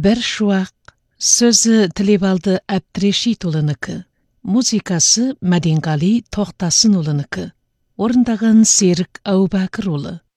Bir шуақ, сөзі Тілебалды Әбдірешит ұлыныкі, музыкасы Мәденғали Тоқтасын ұлыныкі, орындаған Серік Әубәкір ұлы.